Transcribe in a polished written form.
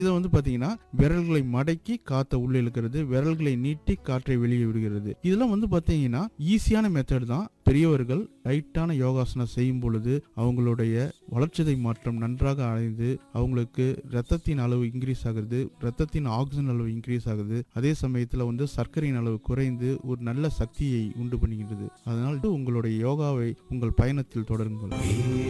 இதை வந்து பாத்தீங்கன்னா விரல்களை மடக்கி காத்த உள்ள இழுக்கிறது, விரல்களை நீட்டி காற்றை வெளியே விடுகிறது. இதெல்லாம் வந்து பாத்தீங்கன்னா ஈஸியான மெத்தட் தான். பெரியவர்கள் லைட்டான யோகாசனம் செய்யும் பொழுது அவங்களுடைய வளர்ச்சிதை மாற்றம் நன்றாக அடைந்து அவங்களுக்கு ரத்தத்தின் அளவு இன்க்ரீஸ் ஆகுது, ரத்தத்தின் ஆக்சிஜன் அளவு இன்க்ரீஸ் ஆகுது. அதே சமயத்தில் வந்து சர்க்கரையின் அளவு குறைந்து ஒரு நல்ல சக்தியை உண்டு பண்ணுகின்றது. அதனால் உங்களுடைய யோகாவை உங்கள் பயணத்தில் தொடருங்கள்.